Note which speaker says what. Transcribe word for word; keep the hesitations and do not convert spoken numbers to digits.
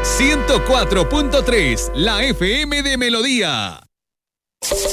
Speaker 1: ciento cuatro punto tres, la F M de Melodía.